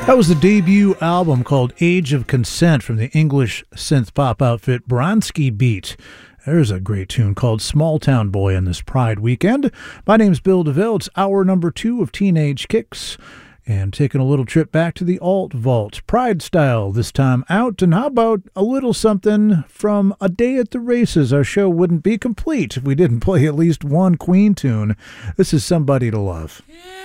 That was the debut album called Age of Consent from the English synth-pop outfit Bronski Beat. There's a great tune called Small Town Boy on this Pride weekend. My name's Bill DeVille. It's hour number 2 of Teenage Kicks. And taking a little trip back to the Alt Vault, Pride style this time out. And how about a little something from A Day at the Races? Our show wouldn't be complete if we didn't play at least one Queen tune. This is Somebody to Love. Yeah.